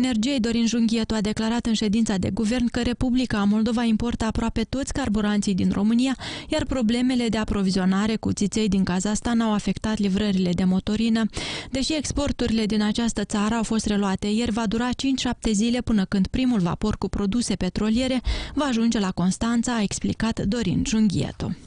Energiei, Dorin Junghietu, a declarat în ședința de guvern că Republica Moldova importă aproape toți carburanții din România, iar problemele de aprovizionare cu țiței din Kazahstan au afectat livrările de motorină. Deși exporturile din această țară au fost reluate ieri, va dura 5-7 zile până când primul vapor cu produse petroliere va ajunge la Constanța, a explicat Dorin Junghietu.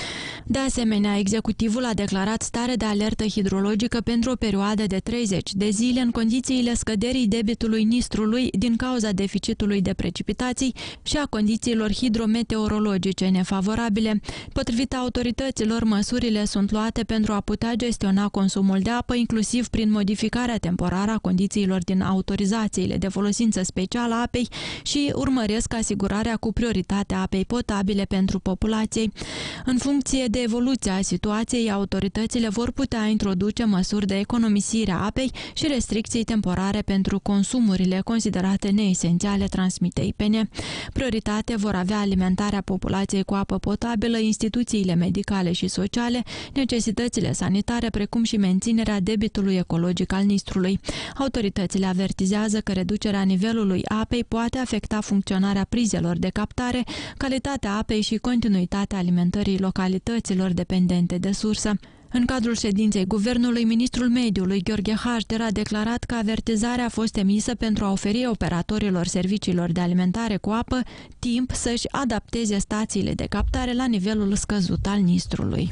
De asemenea, executivul a declarat stare de alertă hidrologică pentru o perioadă de 30 de zile în condițiile scăderii debitului Nistrului din cauza deficitului de precipitații și a condițiilor hidrometeorologice nefavorabile. Potrivit autorităților, măsurile sunt luate pentru a putea gestiona consumul de apă, inclusiv prin modificarea temporară a condițiilor din autorizațiile de folosință specială a apei și urmăresc asigurarea cu prioritate a apei potabile pentru populație. În funcție de evoluția situației, autoritățile vor putea introduce măsuri de economisire a apei și restricții temporare pentru consumurile considerate neesențiale, transmite IPN. Prioritate vor avea alimentarea populației cu apă potabilă, instituțiile medicale și sociale, necesitățile sanitare, precum și menținerea debitului ecologic al Nistrului. Autoritățile avertizează că reducerea nivelului apei poate afecta funcționarea prizelor de captare, calitatea apei și continuitatea alimentării localităților dependente de sursă. În cadrul ședinței guvernului, ministrul mediului Gheorghe Hașder a declarat că avertizarea a fost emisă pentru a oferi operatorilor serviciilor de alimentare cu apă timp să-și adapteze stațiile de captare la nivelul scăzut al Nistrului.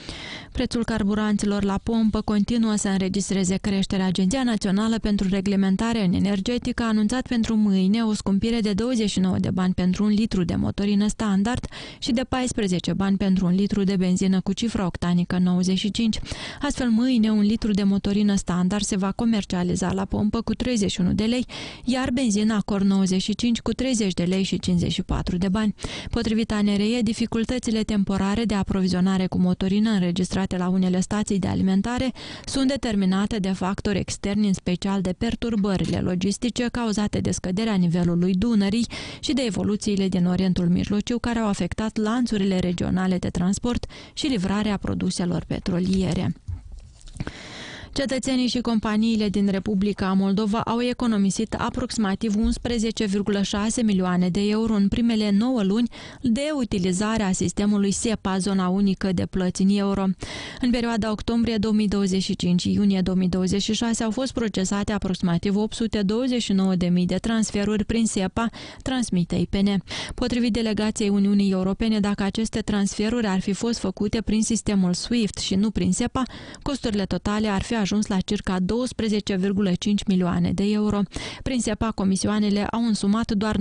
Prețul carburanților la pompă continuă să înregistreze creștere. Agenția Națională pentru Reglementare Energetică a anunțat pentru mâine o scumpire de 29 de bani pentru un litru de motorină standard și de 14 bani pentru un litru de benzină cu cifră octanică 95. Astfel, mâine un litru de motorină standard se va comercializa la pompă cu 31 de lei, iar benzina Cor 95 cu 30 de lei și 54 de bani. Potrivit ANRE, dificultățile temporare de aprovizionare cu motorină înregistrate la unele stații de alimentare sunt determinate de factori externi, în special de perturbările logistice cauzate de scăderea nivelului Dunării și de evoluțiile din Orientul Mijlociu, care au afectat lanțurile regionale de transport și livrarea produselor petroliere. Cetățenii și companiile din Republica Moldova au economisit aproximativ 11,6 milioane de euro în primele 9 luni de utilizare a sistemului SEPA, zona unică de plăți în euro. În perioada octombrie 2025-iunie 2026 au fost procesate aproximativ 829.000 de transferuri prin SEPA, transmite IPN. Potrivit delegației Uniunii Europene, dacă aceste transferuri ar fi fost făcute prin sistemul SWIFT și nu prin SEPA, costurile totale ar fi ajuns la circa 12,5 milioane de euro. Prin SEPA, comisioanele au însumat doar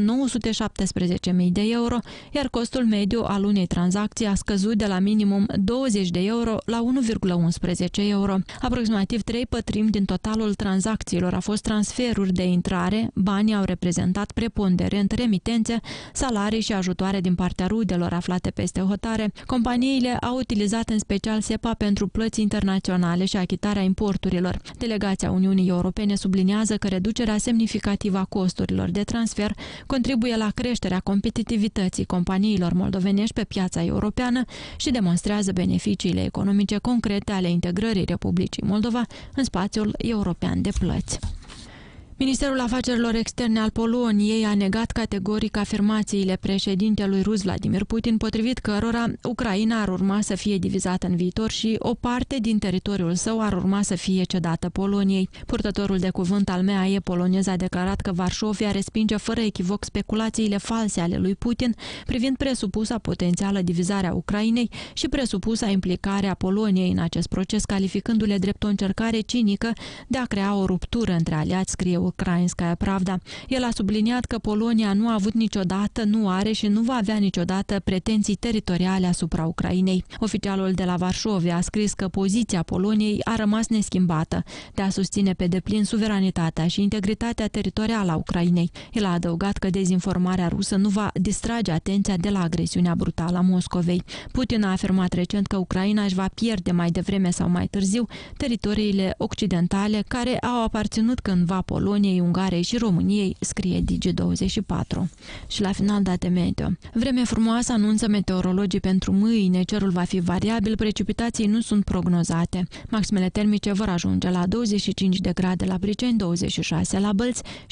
917.000 de euro, iar costul mediu al unei tranzacții a scăzut de la minimum 20 de euro la 1,11 euro. Aproximativ 3/4 din totalul tranzacțiilor a fost transferuri de intrare, banii au reprezentat preponderent remitențe, salarii și ajutoare din partea rudelor aflate peste hotare. Companiile au utilizat în special SEPA pentru plăți internaționale și achitarea importurilor. Delegația Uniunii Europene subliniază că reducerea semnificativă a costurilor de transfer contribuie la creșterea competitivității companiilor moldovenești pe piața europeană și demonstrează beneficiile economice concrete ale integrării Republicii Moldova în spațiul european de plăți. Ministerul Afacerilor Externe al Poloniei a negat categoric afirmațiile președintelui rus Vladimir Putin, potrivit cărora Ucraina ar urma să fie divizată în viitor și o parte din teritoriul său ar urma să fie cedată Poloniei. Purtătorul de cuvânt al MAE polonez a declarat că Varșovia respinge fără echivoc speculațiile false ale lui Putin privind presupusa potențială divizare a Ucrainei și presupusa implicare a Poloniei în acest proces, calificându-le drept o încercare cinică de a crea o ruptură între aliați, scrie Ukrainskaya Pravda. El a subliniat că Polonia nu a avut niciodată, nu are și nu va avea niciodată pretenții teritoriale asupra Ucrainei. Oficialul de la Varșovia a scris că poziția Poloniei a rămas neschimbată de a susține pe deplin suveranitatea și integritatea teritorială a Ucrainei. El a adăugat că dezinformarea rusă nu va distrage atenția de la agresiunea brutală a Moscovei. Putin a afirmat recent că Ucraina își va pierde mai devreme sau mai târziu teritoriile occidentale care au aparținut cândva Poloniei, Ungariei și României, scrie Digi24. Și la final, date meteo. Vreme frumoasă anunță meteorologii pentru mâine, cerul va fi variabil, precipitații nu sunt prognozate. Maximele termice vor ajunge la 25 de grade la Briceni, 26 la Bălți